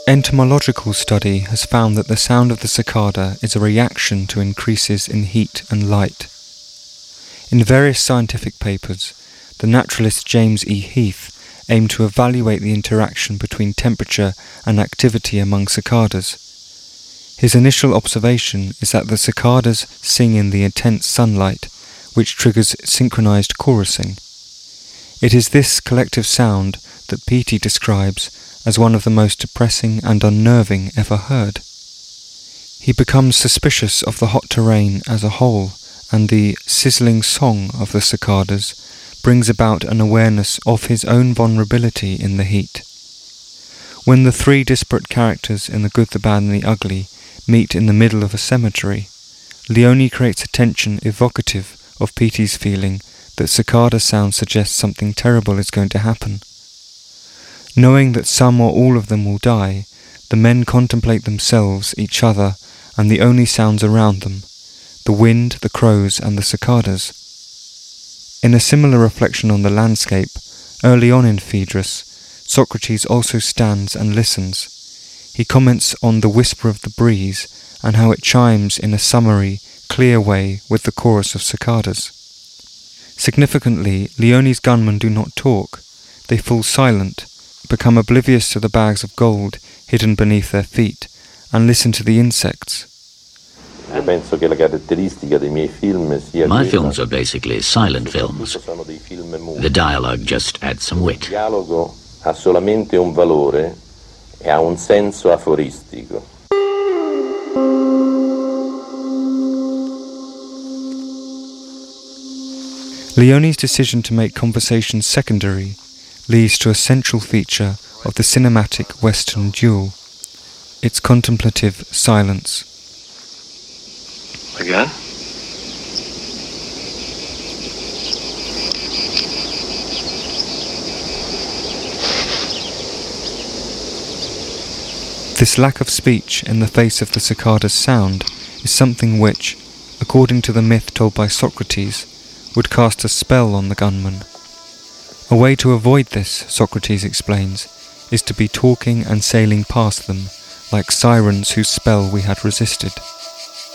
Entomological study has found that the sound of the cicada is a reaction to increases in heat and light. In various scientific papers, the naturalist James E. Heath aimed to evaluate the interaction between temperature and activity among cicadas. His initial observation is that the cicadas sing in the intense sunlight, which triggers synchronized chorusing. It is this collective sound that Petey describes as one of the most depressing and unnerving ever heard. He becomes suspicious of the hot terrain as a whole, and the sizzling song of the cicadas brings about an awareness of his own vulnerability in the heat. When the three disparate characters in The Good, the Bad and the Ugly meet in the middle of a cemetery, Leone creates a tension evocative of Petey's feeling that cicada sound suggests something terrible is going to happen. Knowing that some or all of them will die, the men contemplate themselves, each other, and the only sounds around them, the wind, the crows, and the cicadas. In a similar reflection on the landscape, early on in Phaedrus, Socrates also stands and listens. He comments on the whisper of the breeze and how it chimes in a summery, clear way with the chorus of cicadas. Significantly, Leone's gunmen do not talk. They fall silent, become oblivious to the bags of gold hidden beneath their feet, and listen to the insects. My films are basically silent films. The dialogue just adds some wit. Dialogo ha solamente un valore e ha un senso aforistico. Leone's decision to make conversation secondary leads to a central feature of the cinematic Western duel, its contemplative silence. Again? This lack of speech in the face of the cicada's sound is something which, according to the myth told by Socrates, would cast a spell on the gunman. A way to avoid this, Socrates explains, is to be talking and sailing past them, like sirens whose spell we had resisted.